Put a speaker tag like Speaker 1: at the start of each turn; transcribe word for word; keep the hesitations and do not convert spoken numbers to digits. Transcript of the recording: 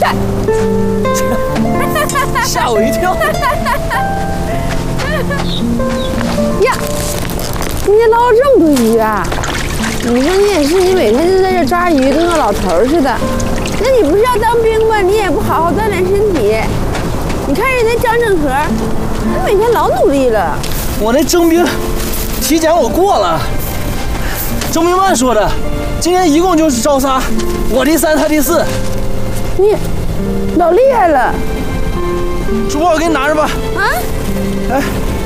Speaker 1: 干！吓我一跳！
Speaker 2: 呀，你捞这么多鱼啊？你说你也是，你每天就在这抓鱼，跟个老头似的。那你不是要当兵吗？你也不好好锻炼身体。你看人家张正和，他每天老努力了。
Speaker 1: 我那征兵体检我过了，征兵办说的，今年一共就是招仨，我第三，他第四。
Speaker 2: 你老厉害了。
Speaker 1: 主播，我给你拿着吧。
Speaker 2: 啊？
Speaker 1: 哎。